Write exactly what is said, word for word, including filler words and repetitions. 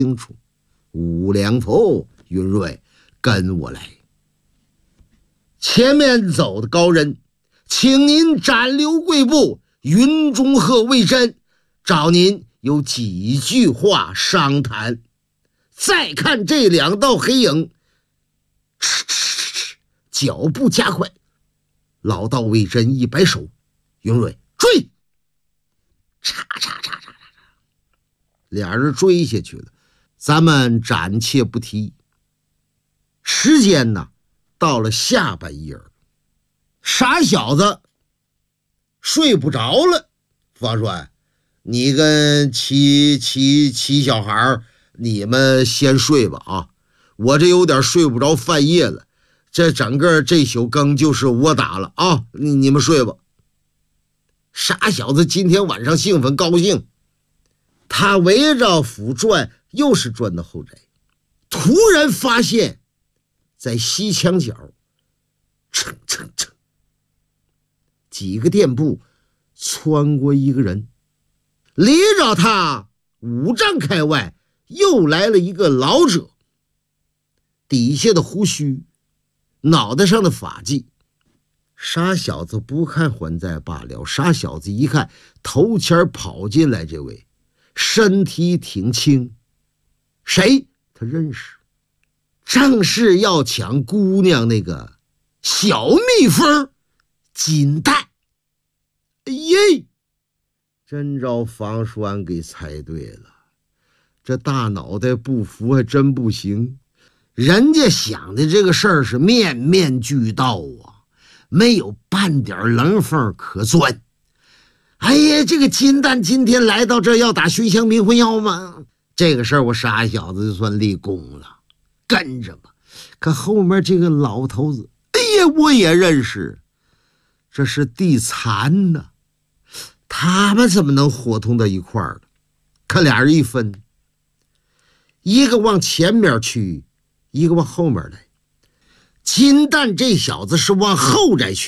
清楚。五两头，云瑞，跟我来。前面走的高人，请您暂留贵部，云中鹤为真，找您有几句话商谈。再看这两道黑影，哧哧哧哧，脚步加快。老道魏真一摆手，云瑞追，嚓嚓嚓嚓嚓嚓，俩人追下去了。咱们暂且不提。时间呢，到了下半夜了，傻小子睡不着了。方帅，你跟齐齐齐小孩你们先睡吧啊！我这有点睡不着，半夜了。这整个这宿更就是我打了啊！你你们睡吧。傻小子今天晚上兴奋高兴，他围着府转，又是转到后宅，突然发现，在西墙角，蹭蹭蹭，几个垫步穿过一个人，离着他五丈开外，又来了一个老者，底下的胡须，脑袋上的发髻。傻小子不看还在罢了，傻小子一看头前跑进来这位，身体挺轻，谁他认识，正是要抢姑娘那个小蜜蜂金蛋。哎耶，真招方栓给猜对了，这大脑袋不服还真不行。人家想的这个事儿是面面俱到啊，没有半点棱缝可钻。哎呀，这个金蛋今天来到这要打熏香迷魂药吗？这个事儿我傻小子就算立功了，跟着吧。可后面这个老头子，哎呀，我也认识，这是地残呢。他们怎么能伙同到一块儿呢？看俩人一分，一个往前面去，一个往后面来。金蛋这小子是往后宅去。